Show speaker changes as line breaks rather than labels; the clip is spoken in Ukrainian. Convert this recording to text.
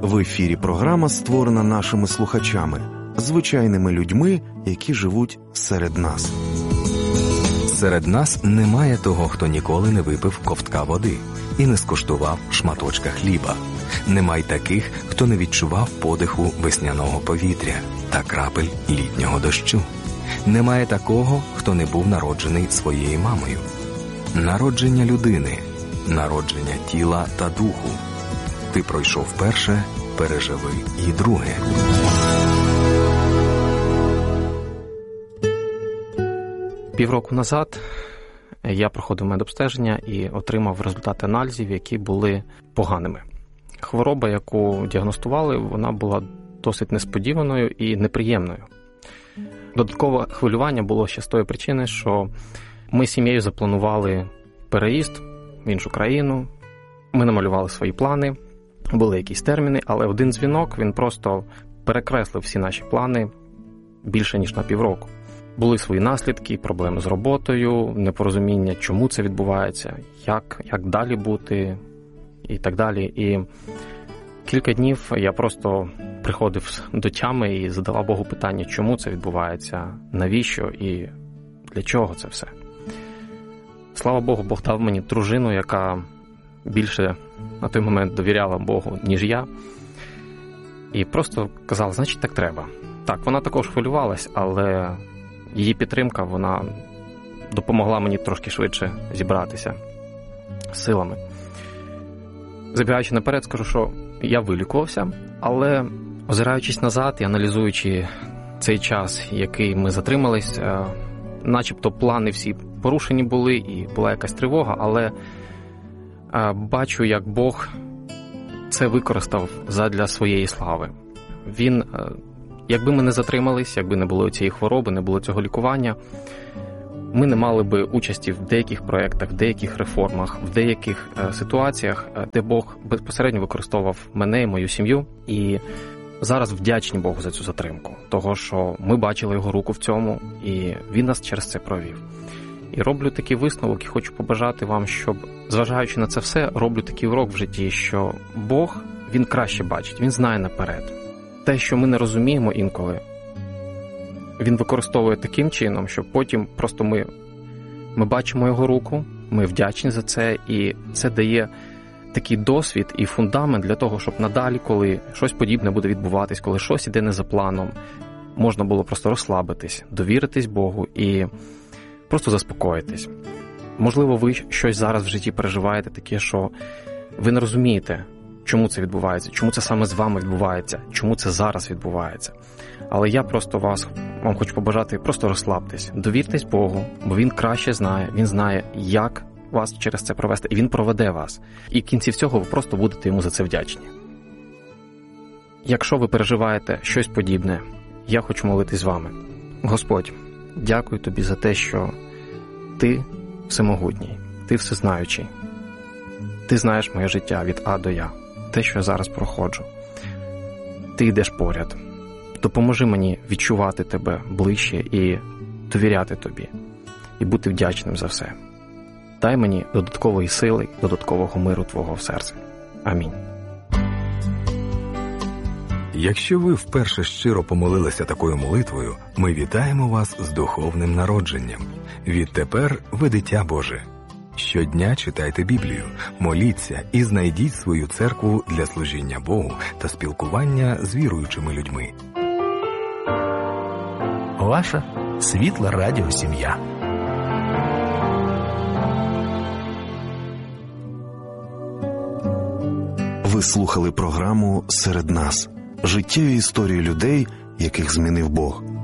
В ефірі програма, створена нашими слухачами, звичайними людьми, які живуть серед нас.
Серед нас немає того, хто ніколи не випив ковтка води і не скуштував шматочка хліба. Немає таких, хто не відчував подиху весняного повітря та крапель літнього дощу. Немає такого, хто не був народжений своєю мамою. Народження людини, народження тіла та духу. Ти пройшов перше, переживи і друге.
Півроку назад я проходив медобстеження і отримав результати аналізів, які були поганими. Хвороба, яку діагностували, вона була досить несподіваною і неприємною. Додаткове хвилювання було ще з тої причини, що ми з сім'єю запланували переїзд в іншу країну, ми намалювали свої плани, були якісь терміни, але один дзвінок, він просто перекреслив всі наші плани більше, ніж на півроку. Були свої наслідки, проблеми з роботою, непорозуміння, чому це відбувається, як далі бути і так далі. І кілька днів я просто приходив до тями і задавав Богу питання, чому це відбувається, навіщо і для чого це все. Слава Богу, Бог дав мені дружину, яка більше на той момент довіряла Богу, ніж я. І просто казала, значить так треба. Так, вона також хвилювалась, але її підтримка, вона допомогла мені трошки швидше зібратися з силами. Забігаючи наперед, скажу, що я вилікувався, але озираючись назад і аналізуючи цей час, який ми затримались, начебто плани всі порушені були і була якась тривога, але бачу, як Бог це використав задля своєї слави. Він, якби ми не затримались, якби не було цієї хвороби, не було цього лікування, ми не мали би участі в деяких проєктах, в деяких реформах, в деяких ситуаціях, де Бог безпосередньо використовував мене і мою сім'ю. І зараз вдячні Богу за цю затримку, того, що ми бачили Його руку в цьому, і Він нас через це провів. І роблю такий висновок, і хочу побажати вам, щоб, зважаючи на це все, роблю такий урок в житті, що Бог, Він краще бачить, Він знає наперед. Те, що ми не розуміємо інколи, Він використовує таким чином, що потім просто ми бачимо Його руку, ми вдячні за це, і це дає такий досвід і фундамент для того, щоб надалі, коли щось подібне буде відбуватись, коли щось іде не за планом, можна було просто розслабитись, довіритись Богу і просто заспокоїтись. Можливо, ви щось зараз в житті переживаєте таке, що ви не розумієте, чому це відбувається, чому це саме з вами відбувається, чому це зараз відбувається. Але я просто вам хочу побажати, просто розслабтесь, довіртесь Богу, бо Він краще знає, Він знає, як вас через це провести, і Він проведе вас. І в кінці всього ви просто будете Йому за це вдячні. Якщо ви переживаєте щось подібне, я хочу молитись з вами. Господь, дякую Тобі за те, що Ти всемогутній, Ти всезнаючий. Ти знаєш моє життя від А до Я, те, що я зараз проходжу. Ти йдеш поряд. Допоможи мені відчувати Тебе ближче і довіряти Тобі, і бути вдячним за все. Дай мені додаткової сили, додаткового миру Твого в серці. Амінь.
Якщо ви вперше щиро помолилися такою молитвою, ми вітаємо вас з духовним народженням. Відтепер ви дитя Боже. Щодня читайте Біблію, моліться і знайдіть свою церкву для служіння Богу та спілкування з віруючими людьми.
Ваша світла радіосім'я.
Ви слухали програму «Серед нас» – життєві історії людей, яких змінив Бог.